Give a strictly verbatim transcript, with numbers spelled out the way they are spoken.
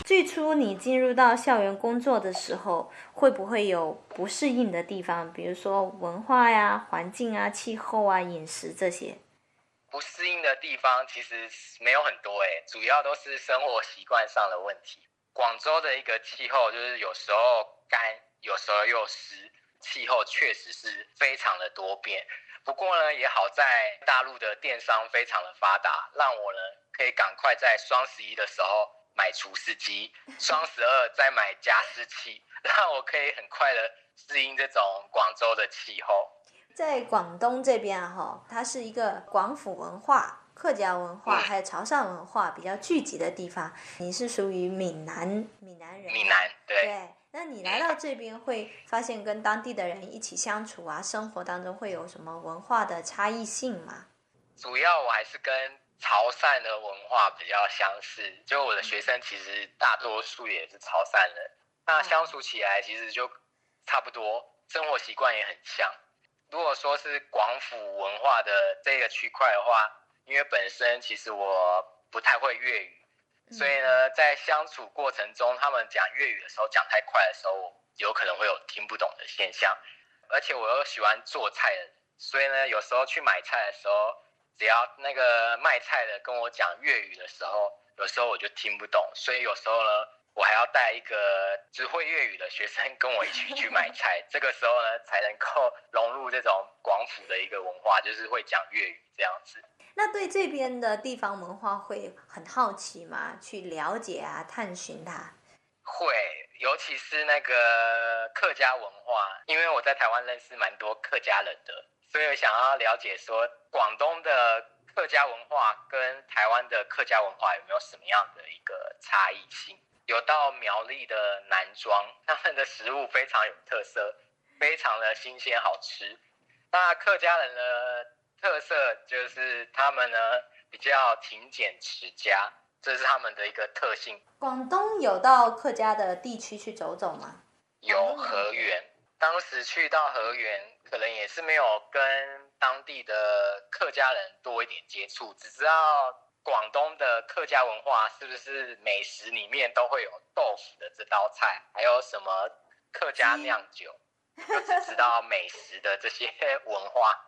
最初你进入到校园工作的时候，会不会有不适应的地方？比如说文化呀、环境啊、气候啊、饮食这些。 不适应的地方其实没有很多诶，主要都是生活习惯上的问题。广州的一个气候就是有时候干，有时候又湿，气候确实是非常的多变。不过呢，也好在大陆的电商非常的发达，让我呢可以赶快在双十一的时候买除湿机，双十二再买加湿器，让我可以很快的适应这种广州的气候。 在广东这边哈、它是一个广府文化、客家文化、 嗯， 还有潮汕文化比较聚集的地方。你是属于闽南闽南人嘛， 闽南对。 对，那你来到这边会发现跟当地的人一起相处啊，生活当中会有什么文化的差异性吗？ 主要我还是跟潮汕的文化比较相似，就我的学生其实大多数也是潮汕人，那相处起来其实就差不多，生活习惯也很像。如果说是广府文化的这个区块的话，因为本身其实我不太会粤语，所以呢，在相处过程中，他们讲粤语的时候讲太快的时候，我有可能会有听不懂的现象。而且我又喜欢做菜的，所以呢，有时候去买菜的时候，只要那个卖菜的跟我讲粤语的时候，有时候我就听不懂，所以有时候呢，我还要带一个只会粤语的学生跟我一起去买菜，这个时候呢，才能够融入这种广府的一个文化，就是会讲粤语这样子。 那对这边的地方文化会很好奇吗？去了解啊，探寻它。 会，尤其是那个客家文化，因为我在台湾认识蛮多客家人的，所以我想要了解说广东的客家文化跟台湾的客家文化有没有什么样的一个差异性。有到苗栗的南庄，他们的食物非常有特色，非常的新鲜好吃。那客家人的特色就是他们呢比较勤俭持家，这是他们的一个特性。 广东有到客家的地区去走走吗？ 有河源，当时去到河源，可能也是没有跟当地的客家人多一点接触，只知道广东的客家文化是不是美食里面都会有豆腐的这道菜，还有什么客家酿酒，就只知道美食的这些文化。